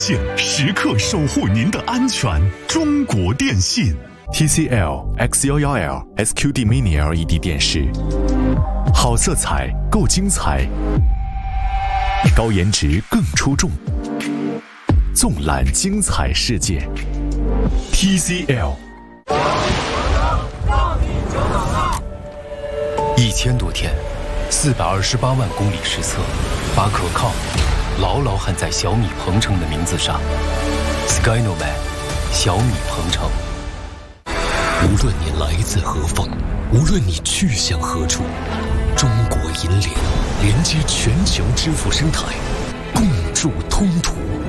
时刻守护您的安全。中国电信 TCL X11L SQD Mini LED 电视，好色彩够精彩，高颜值更出众，纵览精彩世界。TCL。 1000多天，428万公里实测，把可靠牢牢焊在小米鹏程的名字上。Skynoman， 小米鹏程。 无论你来自何方，无论你去向何处，中国银联连接全球支付生态，共筑通途。